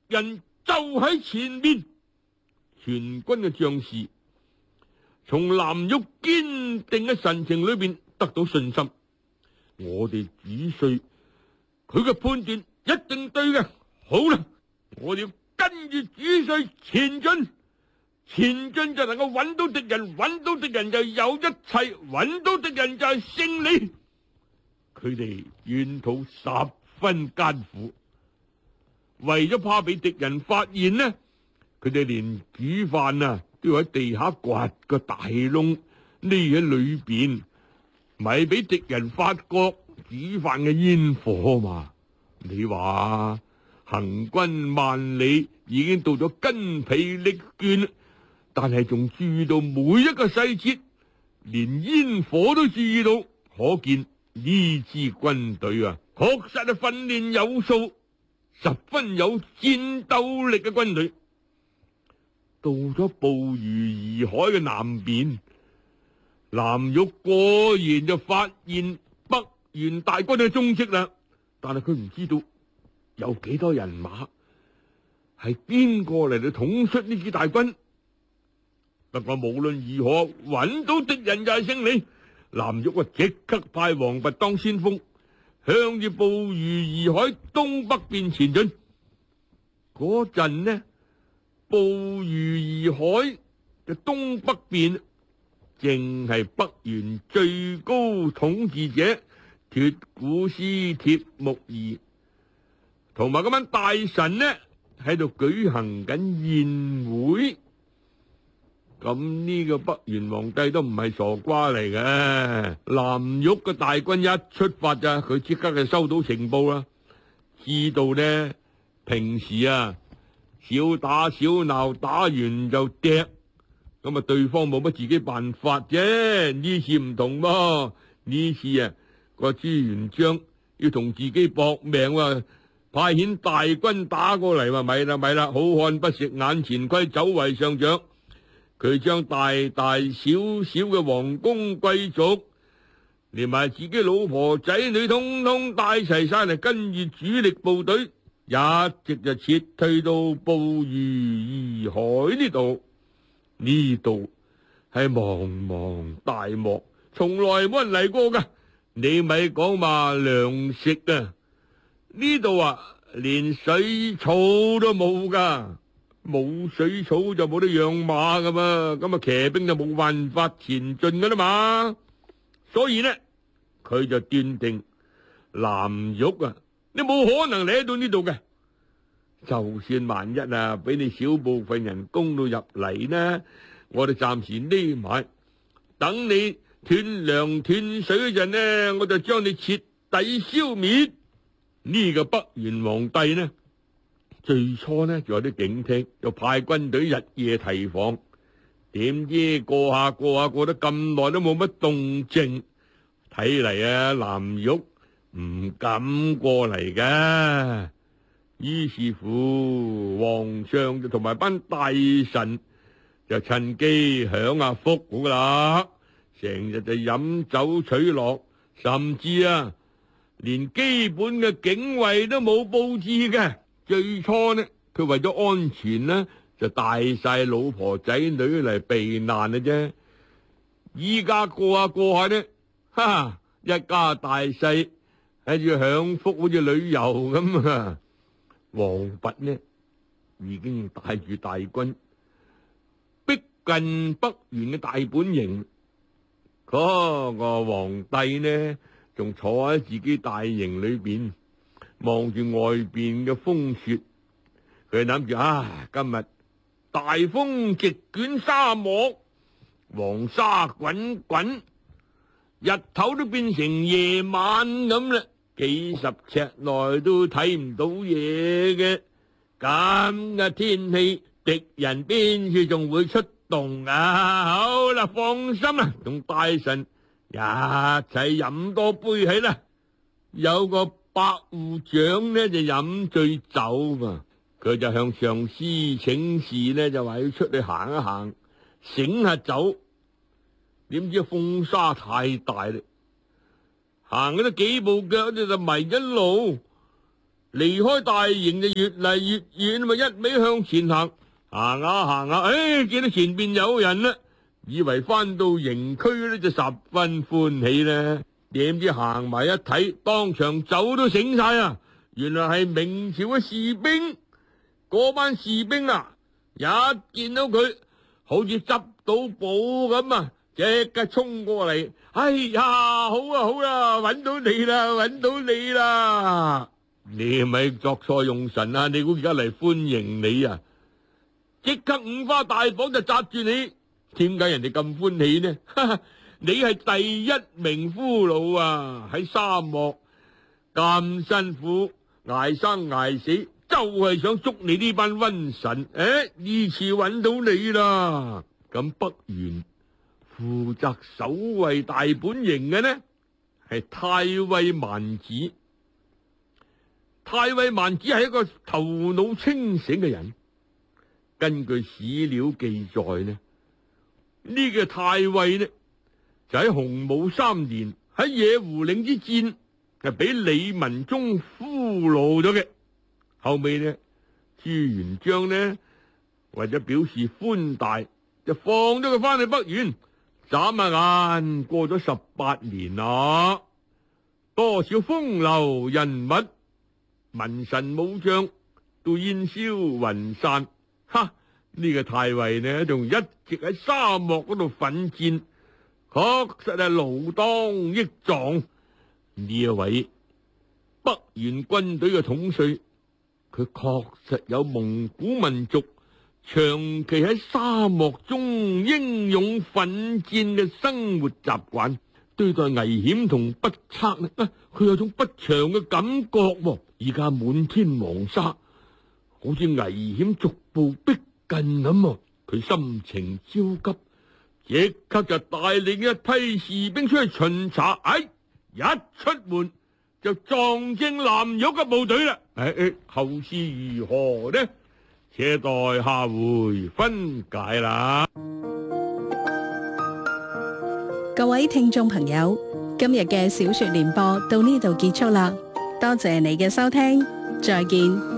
人就喺前面。全軍嘅將士從藍玉堅定嘅神情裏邊得到信心，我哋主帥佢嘅判斷一定對嘅。好啦，我哋要跟住主帥前進，前進就能夠揾到敵人，揾到敵人就有一切，揾到敵人就係勝利。佢哋沿途十分艱苦，為咗怕俾敵人發現呢，佢哋連煮飯都要喺地下掘個大窿，匿喺裏邊，咪俾敵人發覺煮飯嘅煙火嘛。你話行軍萬里已經到咗筋疲力倦，但係仲注意到每一個細節，連煙火都注意到，可見呢支軍隊確實係訓練有素，十分有戰鬥力嘅軍隊。到咗捕魚兒海嘅南邊，藍玉果然就發現北元大軍嘅蹤跡啦，但係佢唔知道有幾多人馬，係邊個嚟到統率呢支大軍。不過無論如何，揾到敵人就係勝利。藍玉即刻派王弼當先鋒，向住捕魚兒海東北邊前進。嗰陣呢，捕魚兒海嘅東北邊正係北元最高統治者彑古斯鐵木兒同埋嗰班大臣呢喺度舉行緊宴會。咁呢個北元皇帝都唔係傻瓜嚟嘅。藍玉嘅大軍一出發咋，佢即刻就收到情報啦，知道呢平時小打小鬧，打完就掟，咁對方冇乜自己辦法啫。呢次唔同噃，呢次個朱元璋要同自己搏命派遣大軍打過嚟，咪啦，好漢不食眼前虧，走為上將。佢將大大小小嘅皇宮貴族，連埋自己老婆仔女，通通帶齊晒嚟，跟住主力部隊，一直就撤退到捕魚兒海呢度。呢度係茫茫大漠，從來冇人嚟過噶。你咪講嘛，糧食呢度連水草都冇噶。冇水草就冇得養馬噶嘛，咁騎兵就冇辦法前進噶啦嘛。所以呢，佢就斷定藍玉你冇可能嚟到呢度嘅。就算萬一俾你少部分人攻到入嚟呢，我哋暫時匿埋，等你斷糧斷水嗰陣呢，我就將你徹底消滅。呢個北元皇帝呢，最初呢仲有啲警惕，就派軍隊日夜提防。點知過下過得咁耐都冇乜動靜，睇嚟藍玉唔敢過嚟嘅。於是乎，皇上就同埋班大臣就趁機享下福噶啦，成日就飲酒取樂，甚至連基本嘅警衛都冇布置嘅。最初呢，佢為咗安全呢，就帶晒老婆仔女嚟避難嘅啫。依家過下呢，一家大細喺度享福，好似旅遊咁。王弼呢已經帶住大軍逼近北元嘅大本營。嗰個皇帝呢，仲坐喺自己大營裏邊，望住外邊嘅風雪。佢諗住今日大風席捲沙漠，黃沙滾滾，日頭都變成夜晚咁啦，幾十尺內都睇唔到嘢嘅。咁嘅天氣，敵人邊處仲會出動好啦，放心啦，同大臣一齊飲多杯起啦。有個百戶長呢就飲醉酒嘛，佢就向上司請示呢，就話要出去行一行，醒下酒。點知風沙太大啦，行咗幾步腳就迷咗路， 離開大營就越嚟越遠，咪一味向前行，行下行下，見到前邊有人啦，以為翻到營區咧就十分歡喜啦。點知行埋一睇，當場酒都醒晒啊！原來係明朝嘅士兵。嗰班士兵啊，一見到佢好似執到寶咁啊，即刻衝過嚟。哎呀，好啊好啊，揾到你啦，揾到你啦！你係咪作錯用神啊？你估而家嚟歡迎你啊？即刻五花大綁就紮住你。點解人哋咁歡喜呢？你係第一名俘虜啊！喺沙漠咁辛苦捱生捱死，就係想捉你呢班瘟神。呢次揾到你啦！咁北原負責守衛大本營嘅呢，係太尉萬子。太尉萬子係一個頭腦清醒嘅人。根據史料記載呢，呢個太尉呢就喺洪武3年喺野狐嶺之戰係俾李文忠俘虜咗嘅。後尾呢，朱元璋呢為咗表示寬大，就放咗佢翻去北原。眨下眼過咗18年啦，多少風流人物、文臣武將都煙消雲散。呢個太尉呢仲一直喺沙漠嗰度奮戰，確實係勞當益壯。呢一位北原軍隊嘅統帥，佢確實有蒙古民族長期喺沙漠中英勇奮戰嘅生活習慣，對待危險同不測呢，佢有種不祥嘅感覺。而家滿天黃沙，好似危險逐步逼近咁，佢心情焦急，即刻就帶領一批士兵出去巡查。一出門就撞正南玉嘅部隊啦。後事如何呢？且待下回分解啦。 各位聽眾朋友，今日嘅小說聯播到呢度結束啦，多謝你嘅收聽，再見。